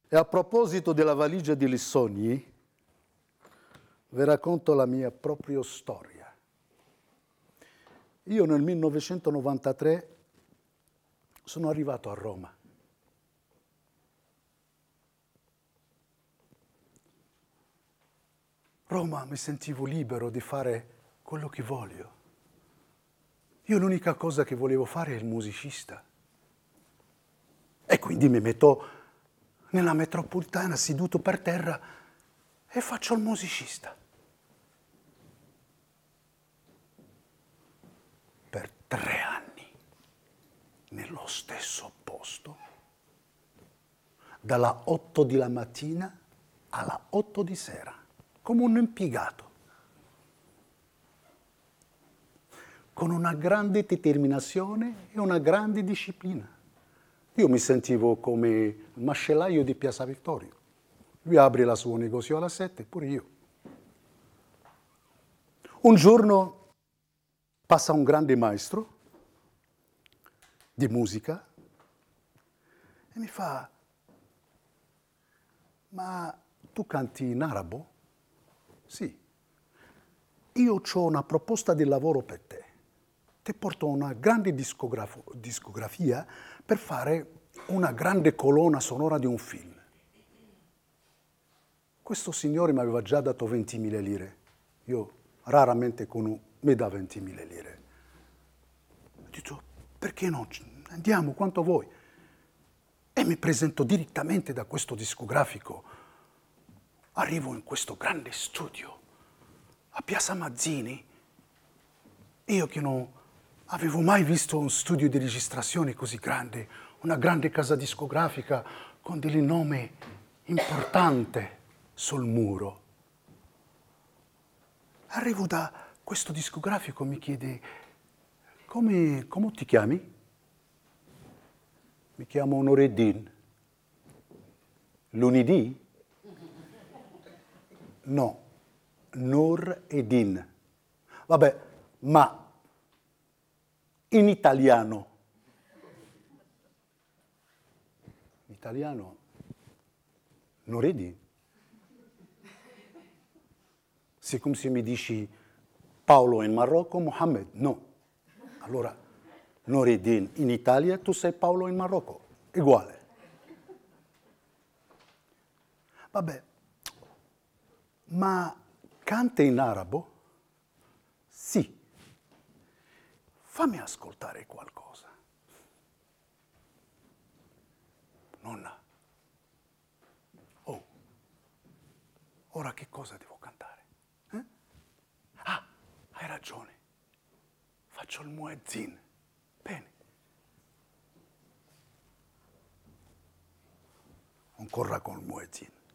E a proposito della valigia degli sogni, vi racconto la mia propria storia. Io nel 1993 sono arrivato a Roma. Roma mi sentivo libero di fare quello che voglio. Io l'unica cosa che volevo fare è il musicista. E quindi mi metto nella metropolitana seduto per terra e faccio il musicista. Per 3 anni, nello stesso posto, dalla 8 di la mattina alla 8 di sera, come un impiegato, con una grande determinazione e una grande disciplina. Io mi sentivo come il macellaio di Piazza Vittorio. Lui apre il suo negozio alle 7, pure io. Un giorno passa un grande maestro di musica e mi fa: ma tu canti in arabo? Sì. Io ho una proposta di lavoro per te. Ti porto una grande discografia per fare una grande colonna sonora di un film. Questo signore mi aveva già dato 20.000 lire. Io raramente mi dà 20.000 lire. Ho detto, perché no? Andiamo, quanto vuoi. E mi presento direttamente da questo discografico. Arrivo in questo grande studio a Piazza Mazzini. Io che non avevo mai visto un studio di registrazione così grande, una grande casa discografica con dei nomi importanti sul muro. Arrivo da questo discografico, mi chiede: come ti chiami? Mi chiamo Nureddin. Lunedì? No, Nureddin. Vabbè, ma in italiano. In italiano? Nureddin. C'est come se mi dici Paolo in Marocco, Mohammed. No. Allora, Nureddin in Italia, tu sei Paolo in Marocco. Uguale. Vabbè, ma canta in arabo? Sì. Fammi ascoltare qualcosa. Nonna. Oh, ora che cosa devo cantare? Ah, hai ragione. Faccio il muezzin. Bene. Ancora con il muezzin.